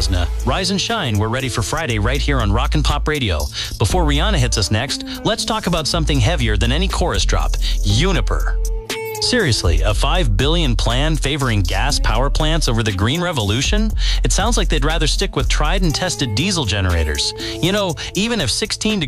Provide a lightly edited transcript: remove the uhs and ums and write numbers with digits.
Rosna. Rise and shine. We're ready for Friday right here on Rock and Pop Radio. Before Rihanna hits us next, let's talk about something heavier than any chorus drop. Uniper. Seriously, a $5 billion plan favoring gas power plants over the green revolution? It sounds like they'd rather stick with tried and tested diesel generators. You know, even if 16